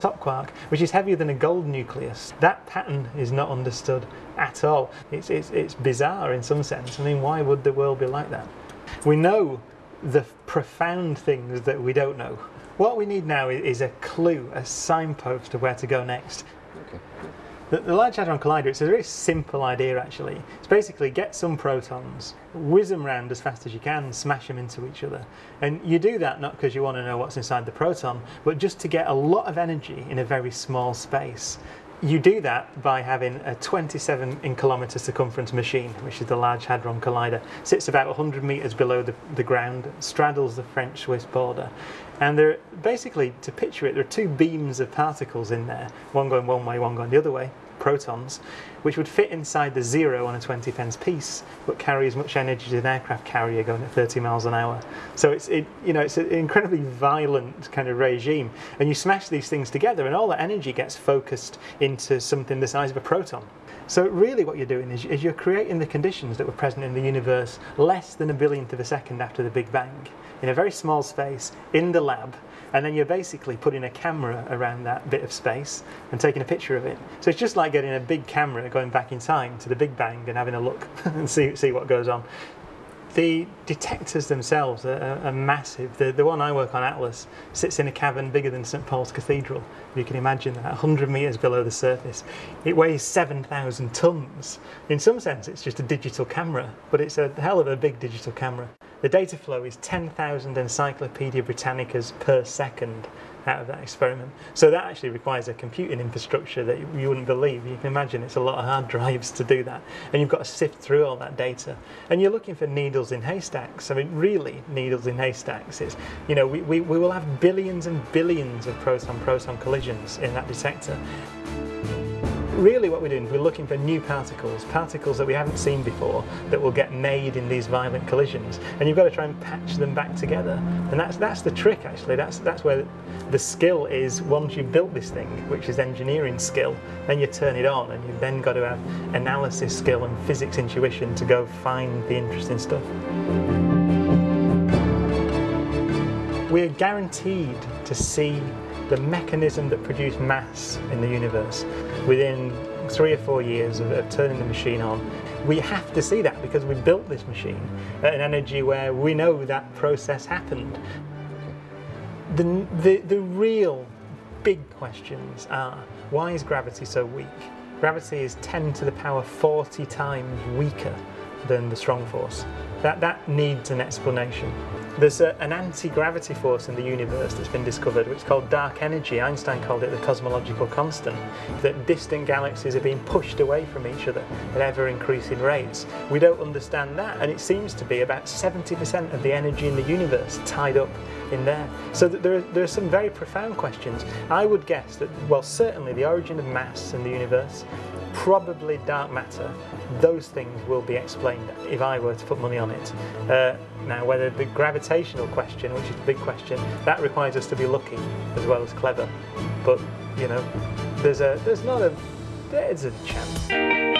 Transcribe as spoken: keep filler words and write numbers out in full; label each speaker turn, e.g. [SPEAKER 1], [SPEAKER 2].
[SPEAKER 1] top quark, which is heavier than a gold nucleus. That pattern is not understood at all. It's, it's, it's bizarre in some sense. I mean, why would the world be like that? We know the profound things that we don't know. What we need now is a clue, a signpost of where to go next.
[SPEAKER 2] Okay.
[SPEAKER 1] The, the Large Hadron Collider, it's a very simple idea actually. It's basically get some protons, whiz them around as fast as you can, smash them into each other. And you do that not because you want to know what's inside the proton, but just to get a lot of energy in a very small space. You do that by having a twenty-seven in kilometre circumference machine, which is the Large Hadron Collider. It sits about one hundred metres below the, the ground, straddles the French-Swiss border. And there, basically, to picture it, there are two beams of particles in there, one going one way, one going the other way, protons, which would fit inside the zero on a twenty pence piece, but carry as much energy as an aircraft carrier going at thirty miles an hour. So it's, it, you know, it's an incredibly violent kind of regime. And you smash these things together and all that energy gets focused into something the size of a proton. So really what you're doing is, is you're creating the conditions that were present in the universe less than a billionth of a second after the Big Bang, in a very small space, in the lab, and then you're basically putting a camera around that bit of space and taking a picture of it. So it's just like getting a big camera going back in time to the Big Bang and having a look and see, see what goes on. The detectors themselves are, are, are massive. The, the one I work on, Atlas, sits in a cavern bigger than Saint Paul's Cathedral. You can imagine that, one hundred metres below the surface. It weighs seven thousand tonnes. In some sense, it's just a digital camera, but it's a hell of a big digital camera. The data flow is ten thousand Encyclopedia Britannicas per second out of that experiment. So that actually requires a computing infrastructure that you wouldn't believe. You can imagine it's a lot of hard drives to do that. And you've got to sift through all that data. And you're looking for needles in haystacks. I mean, really needles in haystacks. It's, you know, we, we, we will have billions and billions of proton-proton collisions in that detector. Really what we're doing is we're looking for new particles, particles that we haven't seen before that will get made in these violent collisions, and you've got to try and patch them back together. And that's that's the trick actually, that's that's where the skill is. Once you've built this thing, which is engineering skill, then you turn it on and you've then got to have analysis skill and physics intuition to go find the interesting stuff. We're guaranteed to see the mechanism that produced mass in the universe within three or four years of, of turning the machine on. We have to see that because we built this machine at an energy where we know that process happened. The, the, the real big questions are, why is gravity so weak? Gravity is ten to the power forty times weaker than the strong force. That, that needs an explanation. There's a, an anti-gravity force in the universe that's been discovered, which is called dark energy. Einstein called it the cosmological constant, that distant galaxies are being pushed away from each other at ever-increasing rates. We don't understand that, and it seems to be about seventy percent of the energy in the universe tied up in there. So that there, are, there are some very profound questions. I would guess that, well, certainly the origin of mass in the universe, probably dark matter, those things will be explained if I were to put money on it. Uh, now, whether the gravitational question, which is the big question, that requires us to be lucky as well as clever. But, you know, there's a, there's not a, there's a chance.